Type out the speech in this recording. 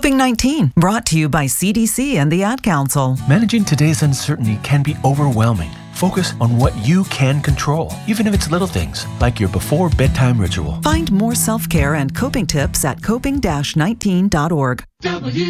Coping 19, brought to you by CDC and the Ad Council. Managing today's uncertainty can be overwhelming. Focus on what you can control, even if it's little things, like your before bedtime ritual. Find more self-care and coping tips at coping-19.org.